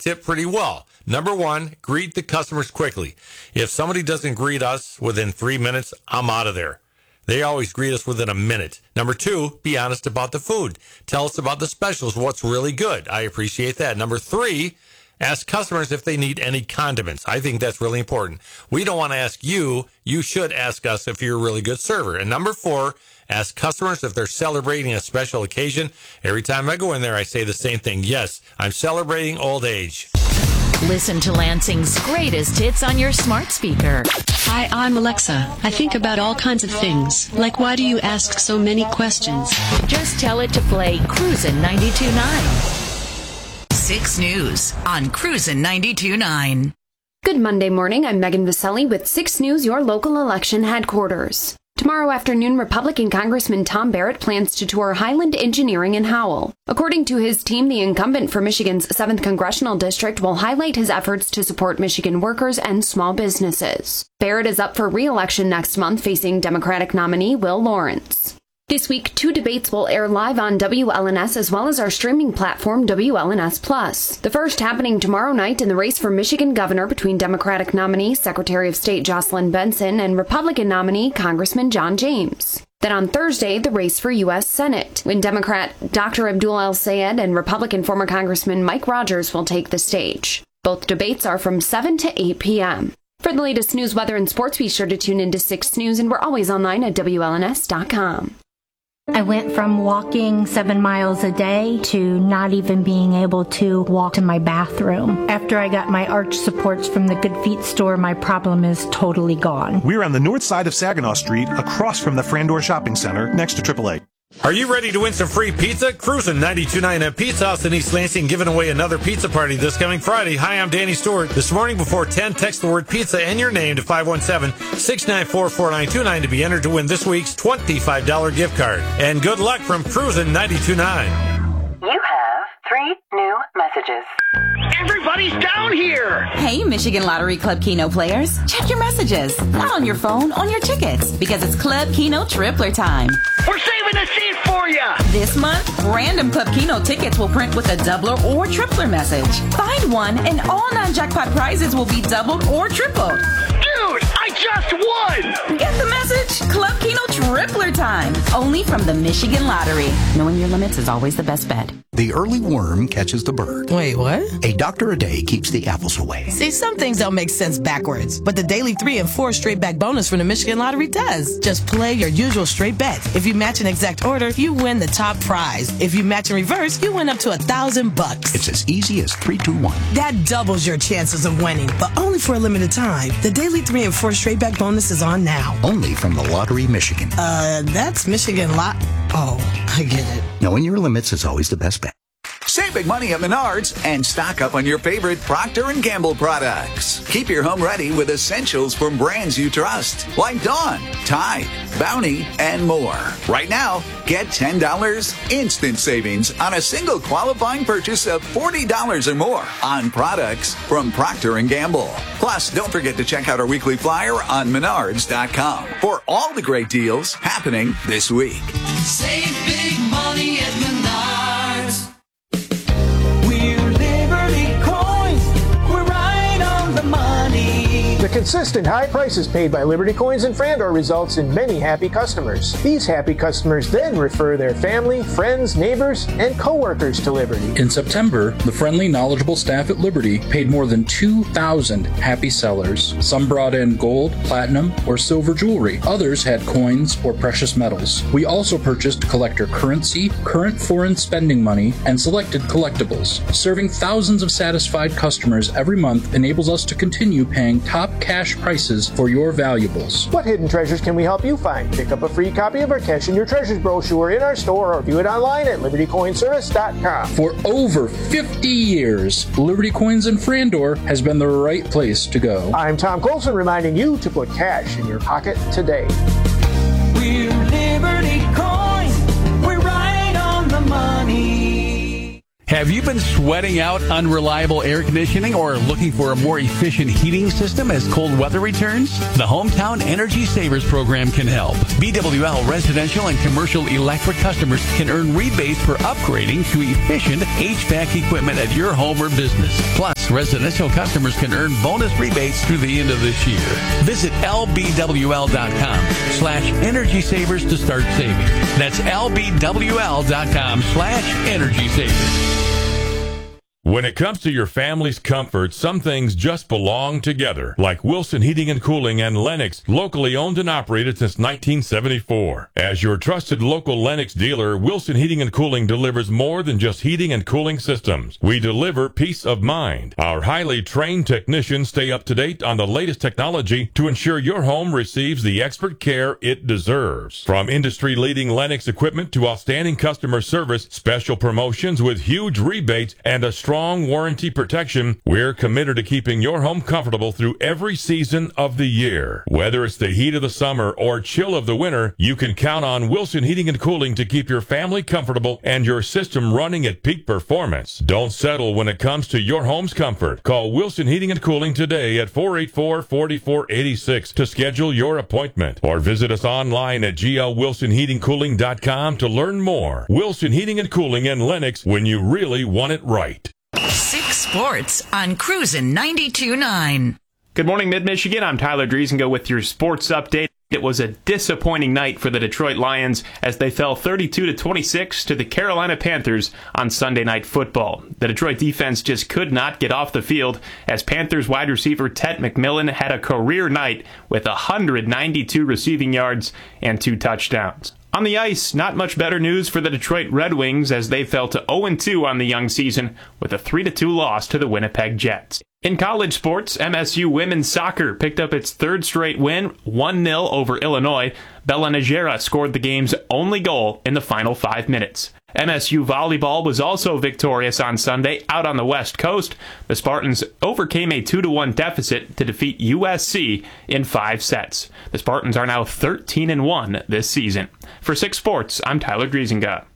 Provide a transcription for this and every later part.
tip pretty well. Number one, greet the customers quickly. If somebody doesn't greet us within 3 minutes, I'm out of there. They always greet us within a minute. Number two, be honest about the food. Tell us about the specials, what's really good. I appreciate that. Number three, ask customers if they need any condiments. I think that's really important. We don't want to ask you. You should ask us if you're a really good server. And number four, ask customers if they're celebrating a special occasion. Every time I go in there, I say the same thing. Yes, I'm celebrating old age. Listen to Lansing's greatest hits on your smart speaker. Hi, I'm Alexa. I think about all kinds of things, like why do you ask so many questions? Just tell it to play Cruisin' 92.9. 6 News on Cruisin' 92.9. Good Monday morning. I'm Megan Vaselli with 6 News, your local election headquarters. Tomorrow afternoon, Republican Congressman Tom Barrett plans to tour Highland Engineering in Howell. According to his team, the incumbent for Michigan's 7th Congressional District will highlight his efforts to support Michigan workers and small businesses. Barrett is up for re-election next month, facing Democratic nominee Will Lawrence. This week, 2 debates will air live on WLNS as well as our streaming platform, WLNS Plus. The first happening tomorrow night in the race for Michigan governor between Democratic nominee Secretary of State Jocelyn Benson and Republican nominee Congressman John James. Then on Thursday, the race for U.S. Senate, when Democrat Dr. Abdul El-Sayed and Republican former Congressman Mike Rogers will take the stage. Both debates are from 7 to 8 p.m. For the latest news, weather, and sports, be sure to tune into 6 News, and we're always online at WLNS.com. I went from walking 7 miles a day to not even being able to walk to my bathroom. After I got my arch supports from the Good Feet store, my problem is totally gone. We're on the north side of Saginaw Street, across from the Frandor Shopping Center, next to AAA. Are you ready to win some free pizza? Cruisin' 92.9 at Pizza House in East Lansing giving away another pizza party this coming Friday. Hi, I'm Danny Stewart. This morning before 10, text the word pizza and your name to 517-694-4929 to be entered to win this week's $25 gift card. And good luck from Cruisin' 92.9. You have 3 new messages. Everybody's down here! Hey, Michigan Lottery Club Keno players. Check your messages. Not on your phone, on your tickets. Because it's Club Keno Tripler time. We're saving a seat for you! This month, random Club Keno tickets will print with a doubler or tripler message. Find one and all non-jackpot prizes will be doubled or tripled. Dude, I just won! Get the message? Club Keno Tripler time. Only from the Michigan Lottery. Knowing your limits is always the best bet. The early worm catches the bird. Wait, what? A doctor a day keeps the apples away. See, some things don't make sense backwards, but the daily 3 and 4 straight back bonus from the Michigan Lottery does. Just play your usual straight bet. If you match an exact order, you win the top prize. If you match in reverse, you win up to $1,000. It's as easy as 3, 2, 1. That doubles your chances of winning, but only for a limited time. The daily 3 and 4 straight back bonus is on now. Only from the Lottery Michigan. That's Michigan Oh, I get it. Knowing your limits is always the best bet. Save big money at Menards and stock up on your favorite Procter & Gamble products. Keep your home ready with essentials from brands you trust, like Dawn, Tide, Bounty, and more. Right now, get $10 instant savings on a single qualifying purchase of $40 or more on products from Procter & Gamble. Plus, don't forget to check out our weekly flyer on Menards.com for all the great deals happening this week. Save big money at Menards. The consistent high prices paid by Liberty Coins in Frandor results in many happy customers. These happy customers then refer their family, friends, neighbors, and co-workers to Liberty. In September, the friendly, knowledgeable staff at Liberty paid more than 2,000 happy sellers. Some brought in gold, platinum, or silver jewelry. Others had coins or precious metals. We also purchased collector currency, current foreign spending money, and selected collectibles. Serving thousands of satisfied customers every month enables us to continue paying top cash prices for your valuables. What hidden treasures can we help you find? Pick up a free copy of our Cash in Your Treasures brochure in our store or view it online at libertycoinservice.com. For over 50 years, Liberty Coins in Frandor has been the right place to go. I'm Tom Colson reminding you to put cash in your pocket today. We're Liberty Coins. We're right on the money. Have you been sweating out unreliable air conditioning or looking for a more efficient heating system as cold weather returns? The Hometown Energy Savers Program can help. BWL residential and commercial electric customers can earn rebates for upgrading to efficient HVAC equipment at your home or business. Plus, residential customers can earn bonus rebates through the end of this year. Visit lbwl.com/energy savers to start saving. That's lbwl.com/energy savers. When it comes to your family's comfort, some things just belong together, like Wilson Heating and Cooling and Lennox, locally owned and operated since 1974. As your trusted local Lennox dealer, Wilson Heating and Cooling delivers more than just heating and cooling systems. We deliver peace of mind. Our highly trained technicians stay up to date on the latest technology to ensure your home receives the expert care it deserves. From industry-leading Lennox equipment to outstanding customer service, special promotions with huge rebates, and a strong warranty protection, we're committed to keeping your home comfortable through every season of the year. Whether it's the heat of the summer or chill of the winter, you can count on Wilson Heating and Cooling to keep your family comfortable and your system running at peak performance. Don't settle when it comes to your home's comfort. Call Wilson Heating and Cooling today at 484-4486 to schedule your appointment, or visit us online at glwilsonheatingcooling.com to learn more. Wilson Heating and Cooling and Lennox, when you really want it right. 6 Sports on Cruisin' 92.9. Good morning, Mid-Michigan. I'm Tyler Driesengo with your sports update. It was a disappointing night for the Detroit Lions as they fell 32-26 to the Carolina Panthers on Sunday Night Football. The Detroit defense just could not get off the field as Panthers wide receiver Ted McMillan had a career night with 192 receiving yards and 2 touchdowns. On the ice, not much better news for the Detroit Red Wings as they fell to 0-2 on the young season with a 3-2 loss to the Winnipeg Jets. In college sports, MSU women's soccer picked up its 3rd straight win, 1-0 over Illinois. Bella Najera scored the game's only goal in the final 5 minutes. MSU volleyball was also victorious on Sunday out on the West Coast. The Spartans overcame a 2-1 deficit to defeat USC in 5 sets. The Spartans are now 13-1 this season. For 6 Sports, I'm Tyler Driesenga.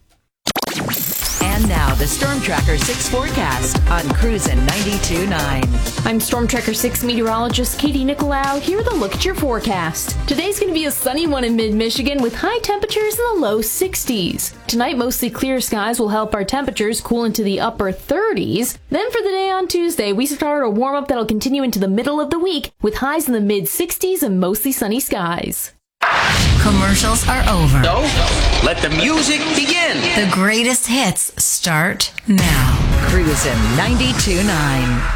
And now the Storm Tracker 6 forecast on Cruisin' 92.9. I'm Storm Tracker 6 meteorologist Katie Nicolau here with a look at your forecast. Today's going to be a sunny one in mid-Michigan with high temperatures in the low 60s. Tonight, mostly clear skies will help our temperatures cool into the upper 30s. Then for the day on Tuesday, we start a warm-up that'll continue into the middle of the week with highs in the mid-60s and mostly sunny skies. Commercials are over. So, let the music begin. The greatest hits start now. Cruisin' 92.9.